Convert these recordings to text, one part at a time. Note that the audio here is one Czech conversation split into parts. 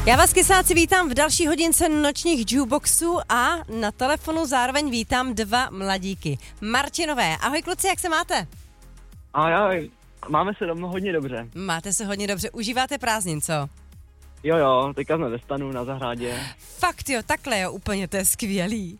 Já vás, kysáci, vítám v další hodince nočních jukeboxů a na telefonu zároveň vítám dva mladíky. Martinové, ahoj kluci, jak se máte? Ahoj, máme se doma hodně dobře. Máte se hodně dobře, užíváte prázdnin, co? Jo, teďka jsme ve stanu na zahradě. Fakt jo, takhle jo, úplně, to je skvělý.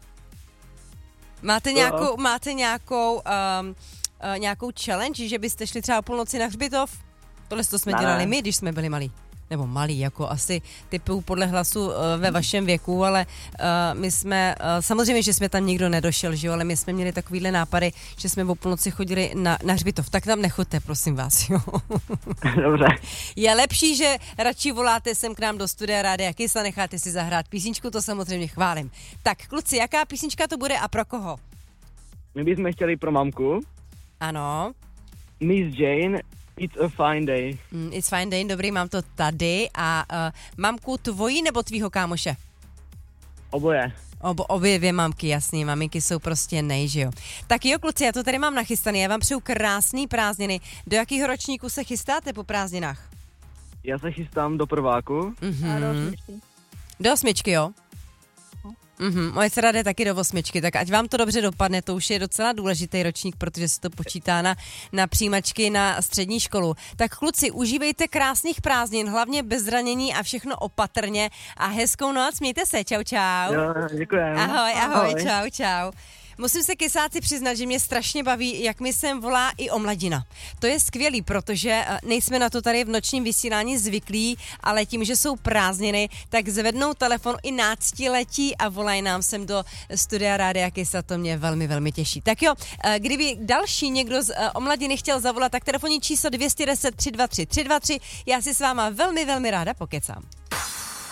Máte nějakou challenge, že byste šli třeba o půlnoci na hřbitov? Tohle to jsme dělali my, když jsme byli malí. Nebo malý, jako asi typu podle hlasu ve vašem věku, ale my jsme, samozřejmě, že jsme tam nikdo nedošel, že jo, ale my jsme měli takovýhle nápady, že jsme o půlnoci chodili na hřbitov. Tak tam nechoďte, prosím vás, jo. Dobře. Je lepší, že radši voláte sem k nám do studia Rádia Kiss a necháte si zahrát písničku, to samozřejmě chválím. Tak, kluci, jaká písnička to bude a pro koho? My bychom chtěli pro mamku. Ano. Miss Jane, It's a Fine Day. It's Fine Day, dobrý, mám to tady. A mamku tvojí nebo tvýho kámoše? Oboje. Obě dvě mamky, jasný, maminky jsou prostě že jo. Tak jo, kluci, já to tady mám nachystaný, já vám přeju krásný prázdniny. Do jakého ročníku se chystáte po prázdninách? Já se chystám do prváku. A do 8. Do 8, jo? Moje dcera jde taky do 8, tak ať vám to dobře dopadne, to už je docela důležitý ročník, protože se to počítá na přijímačky na střední školu. Tak kluci, užívejte krásných prázdnin, hlavně bez zranění a všechno opatrně a hezkou noc, mějte se, čau. Jo, děkujem. Ahoj, čau. Musím se, kysáci, přiznat, že mě strašně baví, jak mi sem volá i Omladina. To je skvělý, protože nejsme na to tady v nočním vysílání zvyklí, ale tím, že jsou prázdniny, tak zvednou telefon i náctiletí a volají nám sem do studia Rádia Kiss a to mě velmi, velmi těší. Tak jo, kdyby další někdo z Omladiny chtěl zavolat, tak telefonní číslo 210 323 323, já si s váma velmi, velmi ráda pokecám.